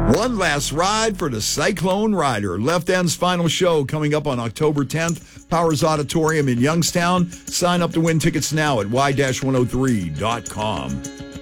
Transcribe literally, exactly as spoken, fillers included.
One last ride for the Cyclone Rider. Left End's final show coming up on October tenth. Powers Auditorium in Youngstown. Sign up to win tickets now at y dash one oh three dot com.